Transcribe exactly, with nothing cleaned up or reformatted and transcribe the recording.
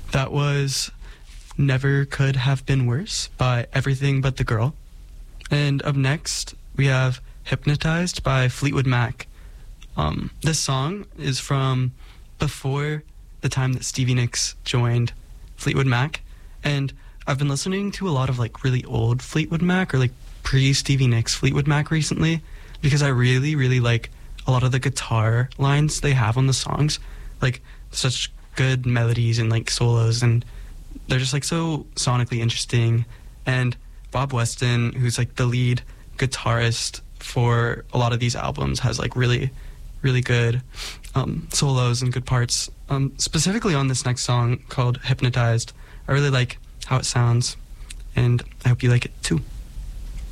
That was Never Could Have Been Worse by Everything But the Girl. And up next, we have Hypnotized by Fleetwood Mac. Um, this song is from before the time that Stevie Nicks joined Fleetwood Mac. And I've been listening to a lot of like really old Fleetwood Mac or like pre-Stevie Nicks Fleetwood Mac recently because I really, really like a lot of the guitar lines they have on the songs. Like such good melodies and like solos, and they're just like so sonically interesting. And Bob Weston, who's like the lead guitarist for a lot of these albums, has like really, really good um, solos and good parts. Um, specifically on this next song called Hypnotized, I really like how it sounds, and I hope you like it too.